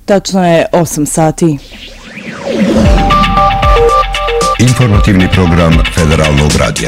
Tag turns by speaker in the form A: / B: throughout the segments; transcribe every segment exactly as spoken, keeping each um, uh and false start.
A: Tačno je osam sati.
B: Informativni program Federalnog radija.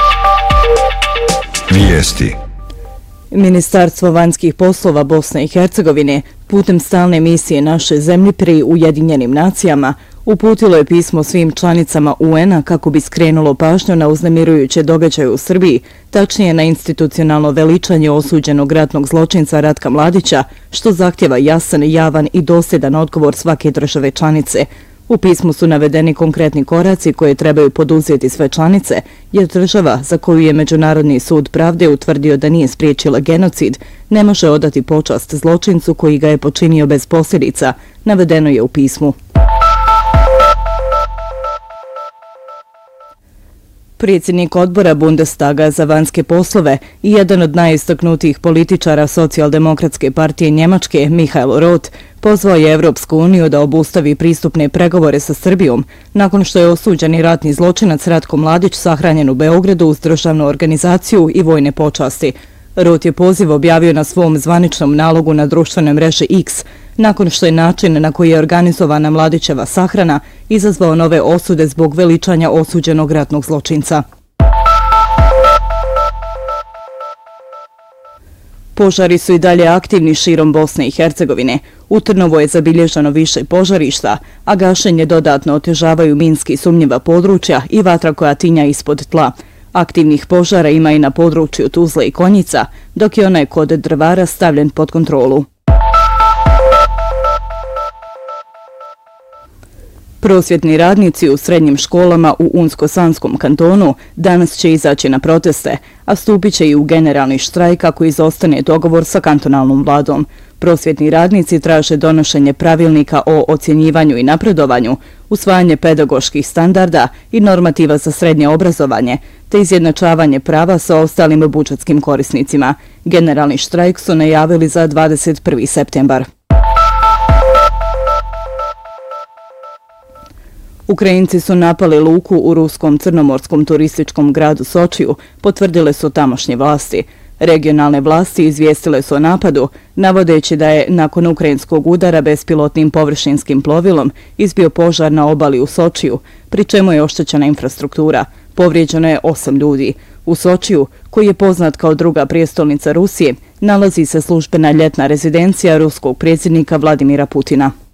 B: Vijesti.
A: Ministarstvo vanjskih poslova Bosne i Hercegovine putem stalne misije naše zemlje pri Ujedinjenim nacijama uputilo je pismo svim članicama U N-a kako bi skrenulo pažnju na uznemirujuće događaje u Srbiji, tačnije na institucionalno veličanje osuđenog ratnog zločinca Ratka Mladića, što zahtjeva jasan, javan i dosljedan odgovor svake države članice. U pismu su navedeni konkretni koraci koje trebaju poduzeti sve članice, jer država za koju je Međunarodni sud pravde utvrdio da nije spriječila genocid, ne može odati počast zločincu koji ga je počinio bez posljedica, navedeno je u pismu. Predsjednik odbora Bundestaga za vanjske poslove i jedan od najistaknutijih političara Socijaldemokratske partije Njemačke, Michael Roth, pozvao je Evropsku uniju da obustavi pristupne pregovore sa Srbijom nakon što je osuđeni ratni zločinac Ratko Mladić sahranjen u Beogradu uz državnu organizaciju i vojne počasti. Roth je poziv objavio na svom zvaničnom nalogu na društvenoj mreži X, nakon što je način na koji je organizovana Mladićeva sahrana izazvao nove osude zbog veličanja osuđenog ratnog zločinca. Požari su i dalje aktivni širom Bosne i Hercegovine. U Trnovu je zabilježeno više požarišta, a gašenje dodatno otežavaju minski sumnjiva područja i vatra koja tinja ispod tla. Aktivnih požara ima i na području Tuzle i Konjica, dok je onaj kod Drvara stavljen pod kontrolu. Prosvjetni radnici u srednjim školama u Unsko-Sanskom kantonu danas će izaći na proteste, a stupit će i u generalni štrajk ako izostane dogovor sa kantonalnom vladom. Prosvjetni radnici traže donošenje pravilnika o ocjenjivanju i napredovanju, usvajanje pedagoških standarda i normativa za srednje obrazovanje, te izjednačavanje prava sa ostalim budžetskim korisnicima. Generalni štrajk su najavili za dvadeset prvi septembar. Ukrajinci su napali luku u ruskom crnomorskom turističkom gradu Sočiju, potvrdile su tamošnje vlasti. Regionalne vlasti izvijestile su o napadu, navodeći da je nakon ukrajinskog udara bespilotnim površinskim plovilom izbio požar na obali u Sočiju, pri čemu je oštećena infrastruktura. Povrijeđeno je osam ljudi. U Sočiju, koji je poznat kao druga prijestolnica Rusije, nalazi se službena ljetna rezidencija ruskog predsjednika Vladimira Putina.